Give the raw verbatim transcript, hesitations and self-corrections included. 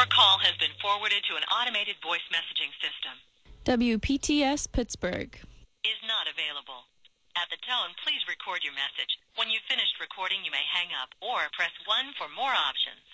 Your call has been forwarded to an automated voice messaging system. W P T S Pittsburgh Is not available. At the tone, please record your message. When you've finished recording, you may hang up or press one for more options.